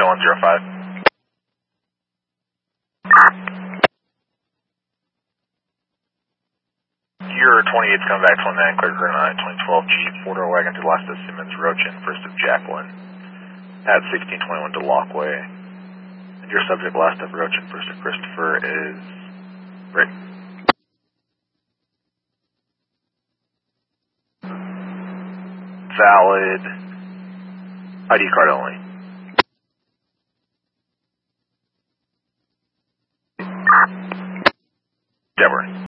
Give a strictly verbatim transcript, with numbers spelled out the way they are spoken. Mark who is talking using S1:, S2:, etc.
S1: one zero five. Your twenty-eight's coming back twenty-nine, clear for nine, twenty twelve Jeep, four-door wagon to Lasta Simmons, Rochin, first of Jacqueline, at sixteen twenty-one to Lockway. And your subject, last of Rochin, first of Christopher, is Rick. Valid I D card only. Deborah.